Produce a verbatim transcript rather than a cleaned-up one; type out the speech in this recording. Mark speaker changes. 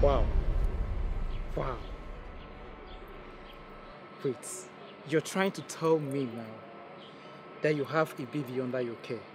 Speaker 1: Wow. Wow. Wait. You're trying to tell me now that you have a baby under your care?